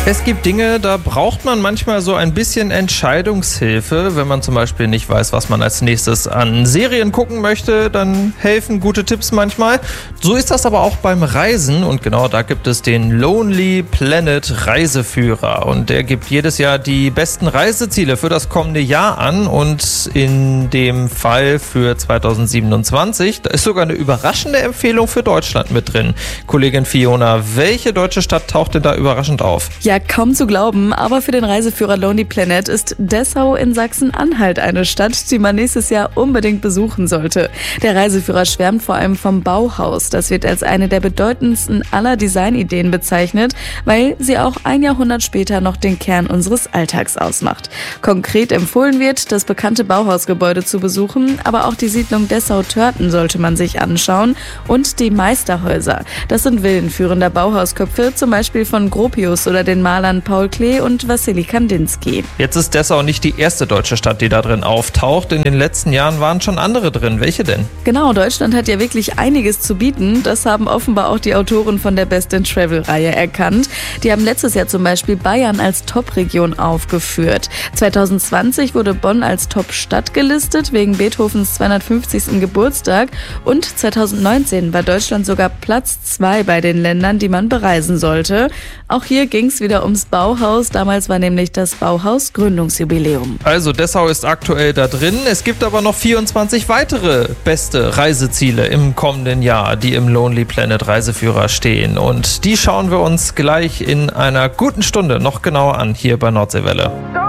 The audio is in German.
Es gibt Dinge, da braucht man manchmal so ein bisschen Entscheidungshilfe. Wenn man zum Beispiel nicht weiß, was man als nächstes an Serien gucken möchte, dann helfen gute Tipps manchmal. So ist das aber auch beim Reisen und genau da gibt es den Lonely Planet Reiseführer und der gibt jedes Jahr die besten Reiseziele für das kommende Jahr an und in dem Fall für 2027, da ist sogar eine überraschende Empfehlung für Deutschland mit drin. Kollegin Fiona, welche deutsche Stadt taucht denn da überraschend auf? Ja, kaum zu glauben, aber für den Reiseführer Lonely Planet ist Dessau in Sachsen-Anhalt eine Stadt, die man nächstes Jahr unbedingt besuchen sollte. Der Reiseführer schwärmt vor allem vom Bauhaus. Das wird als eine der bedeutendsten aller Designideen bezeichnet, weil sie auch ein Jahrhundert später noch den Kern unseres Alltags ausmacht. Konkret empfohlen wird, das bekannte Bauhausgebäude zu besuchen, aber auch die Siedlung Dessau-Törten sollte man sich anschauen und die Meisterhäuser. Das sind Villen führender Bauhausköpfe, zum Beispiel von Gropius oder den Malern Paul Klee und Wassily Kandinsky. Jetzt ist Dessau nicht die erste deutsche Stadt, die da drin auftaucht. In den letzten Jahren waren schon andere drin. Welche denn? Genau, Deutschland hat ja wirklich einiges zu bieten. Das haben offenbar auch die Autoren von der Best in Travel-Reihe erkannt. Die haben letztes Jahr zum Beispiel Bayern als Top-Region aufgeführt. 2020 wurde Bonn als Top-Stadt gelistet, wegen Beethovens 250. Geburtstag. Und 2019 war Deutschland sogar Platz 2 bei den Ländern, die man bereisen sollte. Auch hier ging es wieder ums Bauhaus. Damals war nämlich das Bauhaus Gründungsjubiläum. Also Dessau ist aktuell da drin. Es gibt aber noch 24 weitere beste Reiseziele im kommenden Jahr, die im Lonely Planet Reiseführer stehen. Und die schauen wir uns gleich in einer guten Stunde noch genauer an hier bei Nordseewelle.